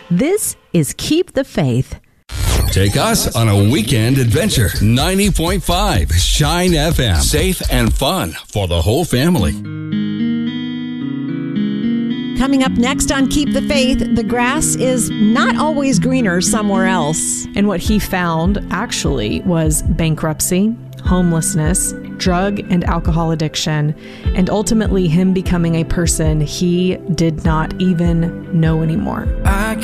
This is Keep the Faith. Take us on a weekend adventure. 90.5 Shine FM. Safe and fun for the whole family. Coming up next on Keep the Faith, the grass is not always greener somewhere else. And what he found actually was bankruptcy, homelessness, drug and alcohol addiction, and ultimately him becoming a person he did not even know anymore. I